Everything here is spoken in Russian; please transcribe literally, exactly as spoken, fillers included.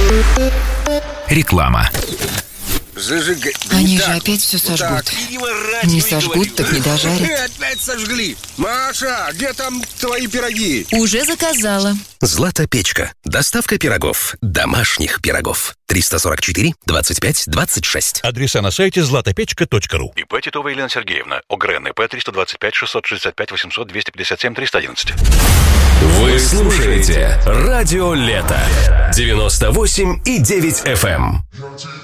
Реклама. Зажигай. Они Вот же так, опять все вот сожгут. так. И Не сожгут, так не дожарят. Опять сожгли. Маша, где там твои пироги? Уже заказала. Златопечка. Доставка пирогов. Домашних пирогов. триста сорок четыре двадцать пять двадцать шесть. Адреса на сайте златопечка точка ру. ИП Титова Елена Сергеевна. ОГРН ИП триста двадцать пять шестьсот шестьдесят пять восемьсот двести пятьдесят семь триста одиннадцать. Вы слушаете Радио Лето. девяносто восемь и девять эф эм.